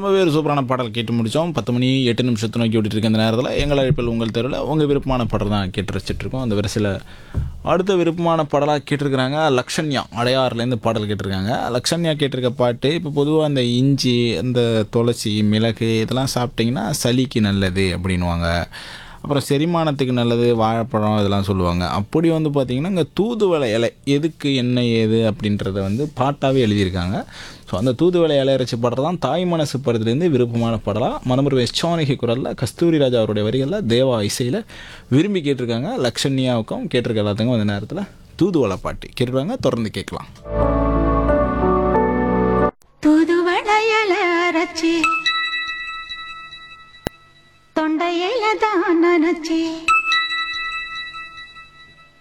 ரொம்பவே ஒரு சூப்பரான பாடல் கேட்டு முடித்தோம். 10 மணி 8 நிமிஷத்தை நோக்கி ஓடிட்டு இருக்க இந்த நேரத்தில் எங்கள் அழைப்பில் உங்கள் தெருவில் உங்கள் விருப்பமான பாடல் தான் கேட்டு ரசிச்சிட்ருக்கோம். அந்த வரிசையில் அடுத்த விருப்பமான பாடலாக கேட்டிருக்கிறாங்க லக்ஷன்யா அடையாறுலேருந்து பாடல் கேட்டிருக்காங்க. லக்ஷன்யா கேட்டிருக்க பாட்டு இப்போ பொதுவாக அந்த இஞ்சி, அந்த துளசி, மிளகு இதெல்லாம் சாப்பிட்டிங்கன்னா சளிக்கு நல்லது அப்படின்வாங்க. அப்புறம் செரிமானத்துக்கு நல்லது வாழைப்பழம் இதெல்லாம் சொல்லுவாங்க. அப்படி வந்து பார்த்திங்கன்னா இங்கே தூதுவளை இலை எதுக்கு என்ன ஏது அப்படின்றத வந்து பாட்டாகவே எழுதியிருக்காங்க. ஸோ அந்த தூதுவளை இலை அரைச்சி பாடுறது தான் தாய் மனசு படத்துலேருந்து விருப்பமான பாடலாம். மனமுறை எஸ்சானிகி குரலில் கஸ்தூரி ராஜா அவருடைய வரிகளில் தேவா இசையில் விரும்பி கேட்டிருக்காங்க. லக்ஷன்யாவுக்கும் கேட்டிருக்க எல்லாத்துக்கும் அந்த நேரத்தில் தூதுவளை பாட்டு கேட்டுருவாங்க. தொடர்ந்து கேட்கலாம். தூதுவளை இலை அரைச்சி தொண்டையில தான் நினைச்சி